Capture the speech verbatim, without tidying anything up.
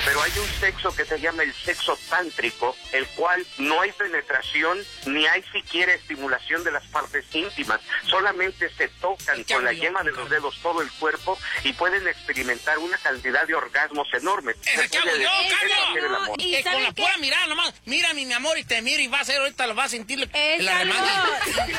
pero hay un sexo que se llama el sexo tántrico, el cual no hay penetración ni hay siquiera estimulación de las partes íntimas, solamente se tocan con la yema de los dedos todo el cuerpo y pueden experimentar una cantidad de orgasmos enormes. ¡Ese que hago yo, Carlos! ¿Y Que con la qué? pura mirada nomás, mira mi amor y te miro y vas a ver, ahorita lo vas a sentir Es la algo- demanda.